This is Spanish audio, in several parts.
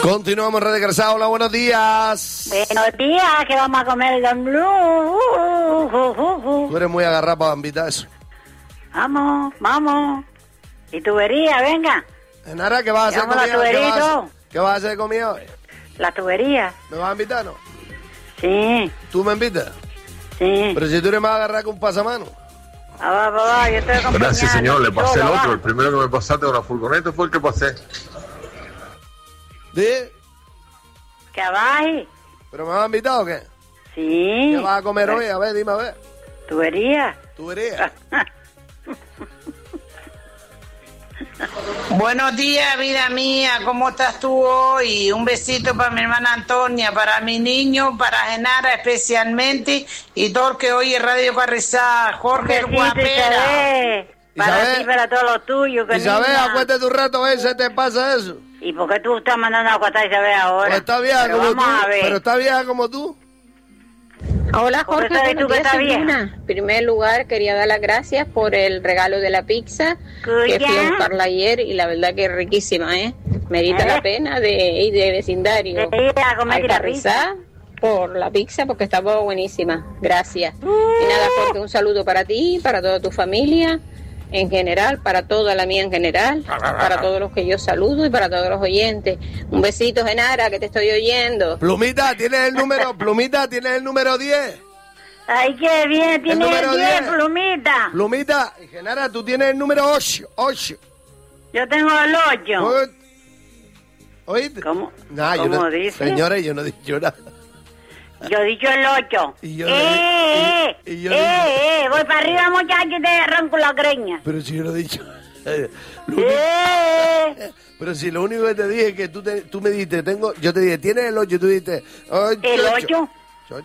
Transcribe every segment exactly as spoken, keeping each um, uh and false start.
Continuamos, Red Desgraciado. Hola, buenos días. Buenos días, que vamos a comer el Don Blue. Tú eres muy agarrado para invitar eso. Vamos, vamos. Y tubería, venga. Enara, ¿qué vas a hacer Llevamos la conmigo? ¿Qué vas a hacer? tuberito. ¿Qué vas a hacer conmigo hoy? La tubería. ¿Me vas a invitar, no? Sí, ¿Tú me invitas? sí. Pero si tú eres más agarrado que un pasamano. Ah, va, va, va, yo estoy acompañando. Gracias, señor. Le pasé el Solo, otro. va. El primero que me pasaste con la furgoneta fue el que pasé. ¿Sí? Que abaje. ¿Pero me vas a invitar o qué? Sí. ¿Qué vas a comer hoy? A ver, dime a ver. Tubería. Tubería. Buenos días, vida mía, ¿cómo estás tú hoy? Un besito para mi hermana Antonia, para mi niño, para Genara especialmente, y todo el que oye Radio Carrizal, Jorge el Besito, Guapera. Isabel. Para Isabel. ti, para todos los tuyos. Que Isabel, niña. acuérdate tu rato, ¿eh? ¿Se te pasa eso? ¿Y por qué tú estás mandando a acuestar a Isabel ahora? Pues está vieja Pero como vamos tú. a ver. Pero está vieja como tú. Hola ¿Por qué Jorge, sabes buenos tú que días, está soy vieja? Luna. En primer lugar, quería dar las gracias por el regalo de la pizza que ¿Cuya? fui a buscarla ayer y la verdad que es riquísima, ¿eh? Merita ¿Eh? la pena de ir de vecindario De ir a comer al la Carrizal por la pizza porque estaba buenísima. Gracias. Y nada, Jorge, un saludo para ti, para toda tu familia en general, para toda la mía en general, para todos los que yo saludo y para todos los oyentes. Un besito, Genara, que te estoy oyendo. Plumita, ¿tienes el número? Plumita, ¿tienes el número diez? Ay, qué bien, tiene número diez, diez. plumita. Plumita, Genara, tú tienes el número ocho. ocho. Yo tengo el ocho. ¿Oíste? ¿Cómo? Nah, yo ¿Cómo no, dice? Señora, yo no he dicho nada. Yo he dicho el ocho. Y yo eh, le- eh, y- y yo eh, le- eh, voy para arriba, muchachos, y te arranco la greña. Pero si yo no he dicho. Eh, lo único- Eh, Pero si lo único que te dije es que tú, te, tú me dijiste, tengo, yo te dije, ¿tienes el ocho? Tú dijiste, ocho. ¿El ocho? Ocho.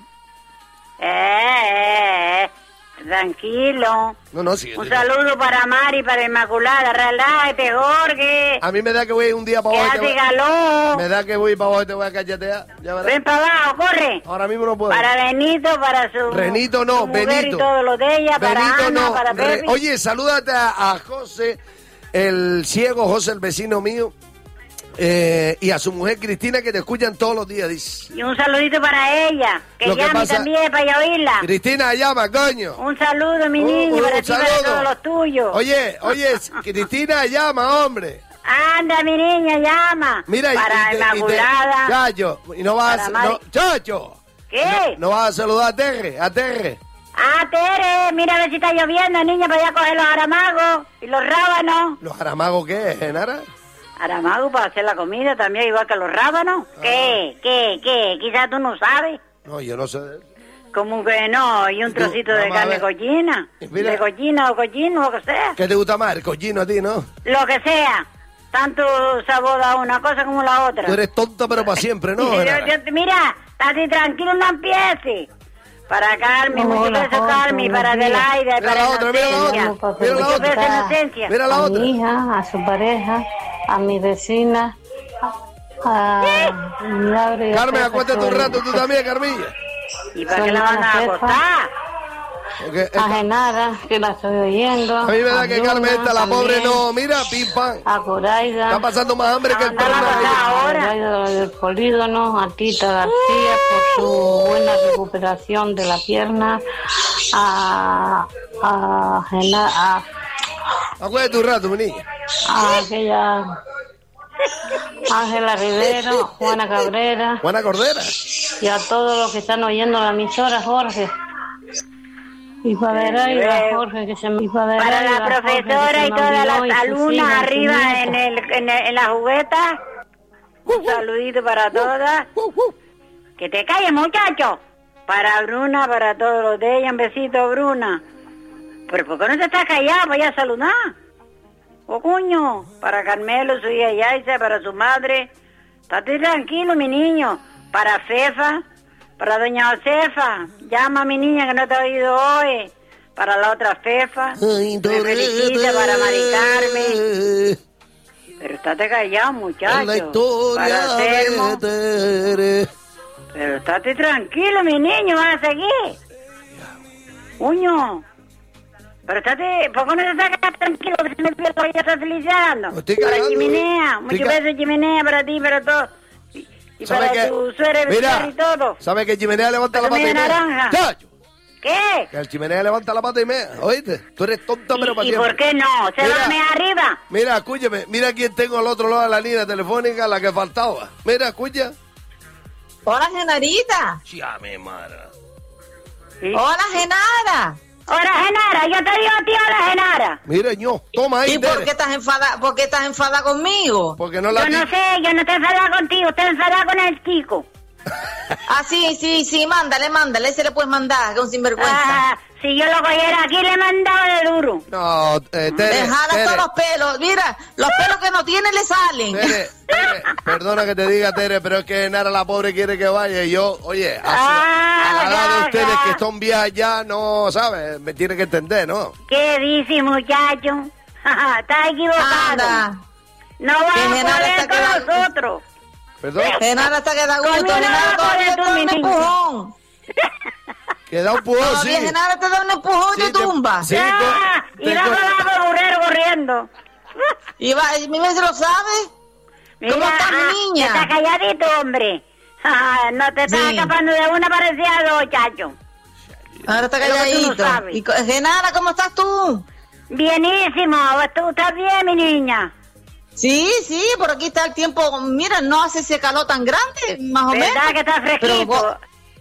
eh, eh, tranquilo. No, no, sí. Un sí. saludo para Mari, para Inmaculada, relájate, Jorge. A mí me da que voy un día para Que abajo. y te hace voy- calor. Me da que voy para abajo y te voy a cachetear. Ya verás. Ven para abajo, corre. Ahora mismo no puedo. Para Benito, para su, Renito no, su mujer Benito. y todo lo de ella, para Benito Ana, no. para Re- Pepe. Oye, salúdate a, a José, el ciego José, el vecino mío, eh, y a su mujer Cristina, que te escuchan todos los días, dice. Y un saludito para ella, que Lo que llame pasa- también para yo oírla. Cristina, llama, coño. Un saludo, mi Un- niño, un para ti, para saludo. todos los tuyos. Oye, oye, Cristina, llama, hombre. Anda, mi niña, llama. Mira, y- para y, te- y te- Inmaculada. Chacho, y no vas a... Para Mari- No, Chacho. ¿Qué? No, no vas a saludar a Terre, a Terre. Ah, Tere, mira a ver si está lloviendo, niña, para allá coger los aramagos y los rábanos. ¿Los aramagos qué es, Genara? Aramagos para hacer la comida también, igual que los rábanos. Ah. ¿Qué? ¿Qué? ¿Qué? Quizás tú no sabes. No, yo no sé de eso. Como que no, y un ¿Y tú? trocito de Vamos a carne ver. cochina. Y mira- De cochina o cochino, lo que sea. ¿Qué te gusta más, el cochino a ti, no? Lo que sea. Tanto sabor a una cosa como la otra. Tú eres tonta pero para siempre, ¿no? Yo- Genara? yo- mira, estate tranquilo, no empieces. Para Carmen, Hola, muchos besos, Jorge, Carmen, para buenos días. Adelaida, Mira para la otra, mira la Inocencia. otra. Mira la Muchos besos, otra. Inocencia. Mira la a otra. mi hija, a su pareja, a mi vecina, a mi madre. Carmen, acuéstate un rato tú también, Carmilla. ¿Y para qué la van a acostar? Porque A esta- Genara, que la estoy oyendo. a mí me da que Luna Carmen esta, la también, pobre, no. Mira, pim pam. A Coraida. Está pasando más hambre que el Anda la perro de acostada ella. A ahora. Coraida del Polígono, a Tita García por su buena recuperación de la pierna. A, a Genara, a, Acuérdate un rato, mi niña. a aquella Ángela Rivero, Juana Cabrera. Juana Cordera. Y a todos los que están oyendo la emisora, Jorge. Y para Adelaida, Jorge, que se me... y para Para Adelaida, la Jorge, que profesora se y me todas olvidó, las y sus hijas, alumnas y su arriba nieta. en, el, en, el- en la jugueta. Un saludito para todas. Que te calles, muchacho. Para Bruna, para todos los de ella, un besito, Bruna. Pero ¿por qué no te estás callado? Vaya a saludar. Oh, coño. Para Carmelo, su hija Yaisa, para su madre. Estate tranquilo, mi niño. Para Fefa, para doña Josefa. Llama a mi niña que no te ha oído hoy. Para la otra Fefa. Ay, Me felicita para Mari Carmen. Torete, Pero estate callado, en muchacho. la historia Para Sermo. de Tere. Pero estate tranquilo, mi niño, vas a seguir. Uño. Pero estate, ¿por qué no te estás tranquilo? Que se me pierdo, ya estás felicitando. Estoy Para cagando, Chimenea, estoy muchos ca- besos, Chimenea, para ti, para todos. Y ¿Sabe para qué? tu suero Mira, y todo. ¿sabe que Chimenea levanta la Para pata y comida mea? naranja. Chacho, ¿Qué? que el Chimenea levanta la pata y mea, ¿oíste? Tú eres tonta, pero para ¿Y, ¿Y siempre. por qué no? ¿Se Mira. va a mear arriba? Mira, escúcheme, mira quién tengo al otro lado de la línea telefónica, la que faltaba. Mira, escucha. Hola, Genarita. Ya, mi madre. ¿Sí? Hola, Genara. Hola, Genara, yo te digo a ti, hola, Genara. Mira, ño, toma ahí, ¿Y por Tere. qué estás enfadada? ¿Por qué estás enfadada conmigo? Porque no la Yo no di- sé, yo no estoy enfadada contigo, estoy enfadada con el chico. Ah, sí, sí, sí, mándale, mándale, ese le puedes mandar, que es un sinvergüenza. Ah, si yo lo cogiera aquí, le mandaba de duro. No, eh, Tere, Le jala Tere, todos los pelos, mira, los pelos que no tiene le salen. Tere, Tere, perdona que te diga, Tere, pero es que Nara la pobre quiere que vaya y yo, oye, a, su- Ah, a la edad de ya, ustedes ya. que son viejas ya, no, ¿sabes? Me tiene que entender, ¿no? ¿Qué dice, muchacho? Está equivocado. Anda, No va Que a Genara poder está con quedando- nosotros. Perdón, Genara hasta que da gusto, Conmigo no Genara vas a todavía poder te tú, da mi un niño. empujón. que da un pujón, sí. Todavía Genara te da un empujón y Sí, te te- tumba. sí. Ah, te- y va te- a por burrero corriendo. Y va, y mi vez se lo sabe. ¿Cómo estás, ah, niña? Está calladito, hombre. Ah, no te estás Sí. escapando de una parecida a dos, chacho. Ahora está Es lo que tú no calladito. sabes. Y co- Genara, ¿cómo estás tú? Bienísimo. ¿Tú estás bien, mi niña? Sí, sí, por aquí está el tiempo. Mira, no hace ese calor tan grande, más o menos. ¿Verdad que está Pero fresquito? vos-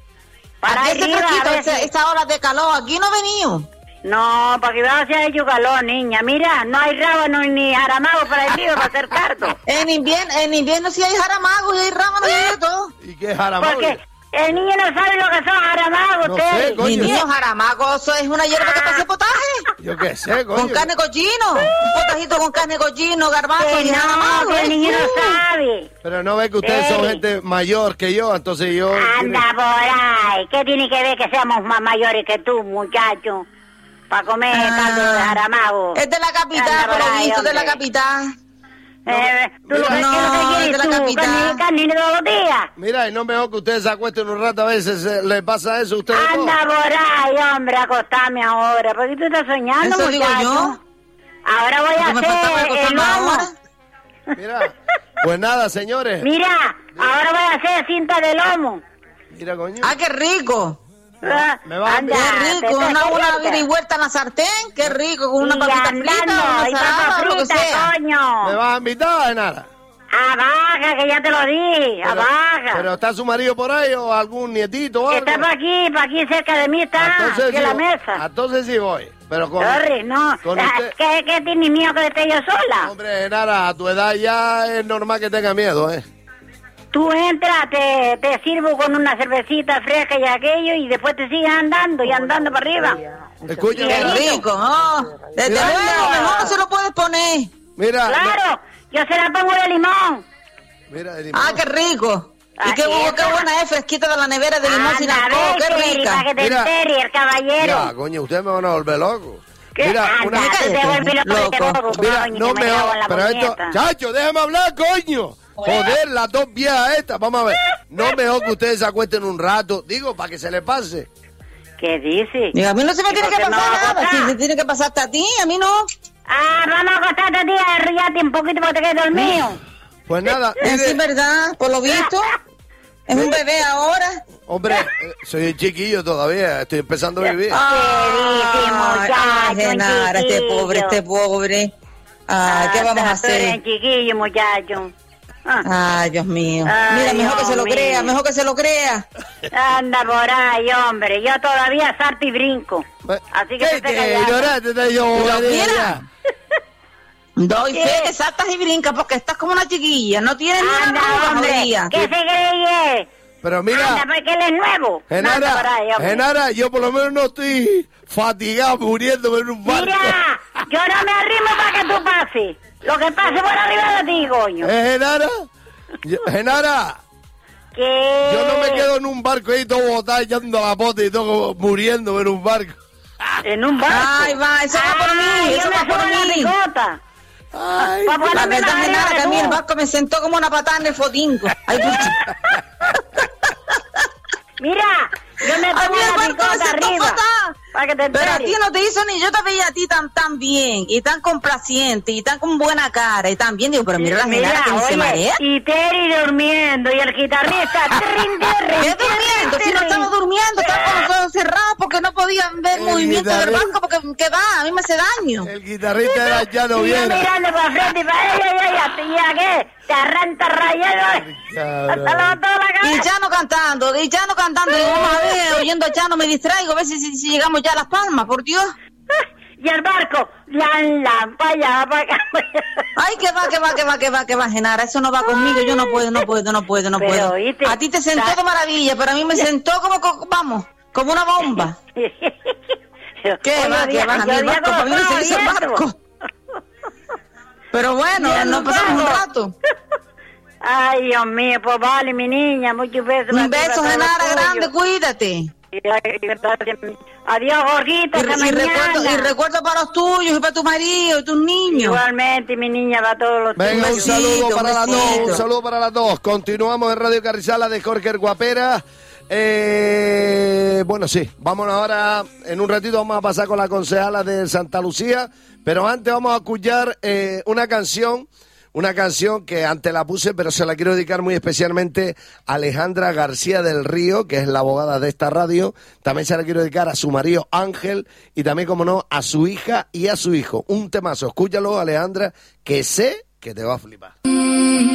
Para aquí hace arriba, fresquito, a esa, veces. esa hora de calor. Aquí no he venido. No, para que va a hacer hecho calor, niña. Mira, no hay rábano ni jaramago para el río para hacer cardo. En invierno, en invierno sí hay jaramagos y hay rábanos y hay de todo. ¿Y qué jaramagos? Porque el niño no sabe lo que son jaramagos, No ustedes. sé, coño. Mi niño, jaramago, eso es una hierba que te hace potaje. Yo qué sé, coño. Con carne cochino. Un potajito con carne cochino, garbanzo Que y no, jaramago. que el niño no Uh. sabe. Pero no ve que ustedes son Ey. gente mayor que yo, entonces yo... Anda por ahí. ¿Qué tiene que ver que seamos más mayores que tú, muchacho? Para comer caldo de jaramago. Es de la capital, Anda por por lo ahí, visto, de la hombre. capital. Eh, ¿Tú lo que No, quieres es de quieres la tú? capital. ¿Carne, carne todos los días? Mira, y no mejor que ustedes se acuesten un rato a veces, eh, ¿les pasa eso a ustedes todos? Anda por ahí, hombre, acostame ahora. ¿Por qué tú estás soñando, Eso digo muchacho? yo. Ahora voy a Porque me faltaba hacer el acostarme lomo. ahora. Mira, pues nada, señores. Mira, ahora voy a hacer cinta de lomo. Mira, coño. Ah, qué rico. Ah, me va a anda, Qué rico. te Una, estás una caliente. vida y vuelta en la sartén. Qué rico. Con una Y papita andando, frita, una y papa ensalada, lo que frita, sea. coño. ¿Me vas a invitar, Nara? Abaja, que ya te lo di, Pero, abaja. ¿Pero está su marido por ahí o algún nietito o algo? Está por aquí, por aquí cerca de mí está, Entonces aquí en sí la voy. mesa. Entonces sí voy. Pero con... Sorry, no. con Ah, usted- ¿Qué, ¿Qué tiene miedo que esté yo sola? Hombre, Nara, a tu edad ya es normal que tenga miedo, ¿eh? Tú entras, te, te sirvo con una cervecita fresca y aquello y después te sigues andando y andando para arriba. Escúchame, Qué Nara. rico. Oh, desde Mira. luego, mejor no se lo puedes poner. Mira, Claro, yo se la pongo de limón. mira, el Ah, limón. qué rico. Y qué, Así bu- es. qué buena es, fresquita de la nevera de limón sin Anda, alcohol. ve, Qué Cheri, rica. para que te Mira. entere el caballero. Ya, coño, ustedes me van a volver loco. ¿Qué? Mira, Anda, una... tú te Cállate, vuelves loco, te loco. loco, Mira, coño, no que me... cago en la Pero esto... puñeta. Chacho, déjame hablar, coño. Joder, las dos viejas estas. Vamos a ver. No mejor que ustedes se acuesten un rato. Digo, para que se les pase. ¿Qué dice? Digo, a mí no se me ¿Y tiene por que qué no pasar va a nada. pasar? Si se tiene que pasarte a ti, a mí no. Ah, vamos a acostarte a ti, arrullate un poquito porque te quedes dormido. Pues nada, Es mire, sí, verdad, por lo visto. Es un bebé ahora. hombre, eh, soy un chiquillo todavía. Estoy empezando a vivir. dice, muchacho, Ay, Genara, este chiquillo? pobre, este pobre. Ay, ¿qué vamos a tú eres hacer? chiquillo, muchacho. Ah, Ay, Dios mío. Ay, Mira, mejor que Dios se lo mío. crea, mejor que se lo crea. anda por ahí, hombre. Yo todavía salto y brinco. Así que ¿Qué te te callado. ignorante te yo, Lo María, quiera. ya? Doy ¿Qué? fe que saltas y brincas porque estás como una chiquilla. No tienes ni una Anda, arruga, hombre. jodida. ¿Qué se cree? Pero Anda, mira, porque él es nuevo. Anda por Genara, ahí, hombre. Genara, yo por lo menos no estoy fatigado muriéndome en un barco. Mira, yo no me arrimo para que tú pases. Lo que pase por arriba de ti, coño. ¿Eh, Genara? Yo- Genara, ¿Qué? yo no me quedo en un barco ahí todo botado echando la pota y todo como muriéndome en un barco. En un barco. Ay, va, eso va por mí, Ay, eso yo me va por subo en la mí. picota. Ay, Pa' ponerme La más verdad, arriba Genara, de que a mí tú. el barco me sentó como una patada en el fotinco. Ay, pucha. Mira, yo me A mí pongo el la barco me picota sentó arriba. patada. Para que te Pero a ti enteres. no te hizo ni yo te veía a ti tan tan bien y tan complaciente y tan con buena cara y tan bien. Digo, pero mira la Genara que ni se oye, marea. y Terry durmiendo y el guitarrista. trin, trin, ¿Qué durmiendo? Si no trin. estaba durmiendo, estaba con los ojos cerrados porque no podían ver El movimiento del guitarrista- banco porque que va, a mí me hace daño. El guitarrista era ya no Y yo viera. mirando para frente y para ella, y ella, ¿y a qué? Te arranca rayado. Cabrón. Hasta luego toda la Y cara. Chano cantando, y Chano cantando, digo, vamos a ver, oyendo a Chano me distraigo, a ver si, si, si llegamos ya a Las Palmas, por Dios. Y el barco, lan, lan, para allá, para acá. Ay, que va, que va, que va, que va, que va, Genara, eso no va conmigo, yo no puedo, no puedo, no puedo, no Pero, puedo. ¿oíste? A ti te sentó de maravilla, pero a mí me sentó como, co- vamos, como una bomba. ¿Qué Oye, va, yo que día- va? A mí yo el día barco, como para mí no se estaba hizo el viendo. barco. Pero bueno, Bien, nos pasamos un vamos. rato. Ay, Dios mío, pues vale, mi niña, muchos besos. Un para ti, beso, para Genara, todos grande, tuyos. cuídate. Adiós, Jorgito, Y, hasta y mañana. recuerdo, y recuerdo para los tuyos y para tu marido y tus niños. Igualmente, mi niña, va a todos los Venga, un besito, saludo un para las dos, besito. un saludo para las dos. Continuamos en Radio Carrizala de Jorge el Guapera. Eh, bueno, sí, vámonos ahora, en un ratito vamos a pasar con la concejala de Santa Lucía, pero antes vamos a escuchar eh, una canción, una canción que antes la puse, pero se la quiero dedicar muy especialmente a Alejandra García del Río, que es la abogada de esta radio. También se la quiero dedicar a su marido Ángel y también, como no, a su hija y a su hijo. Un temazo, escúchalo, Alejandra, que sé que te va a flipar.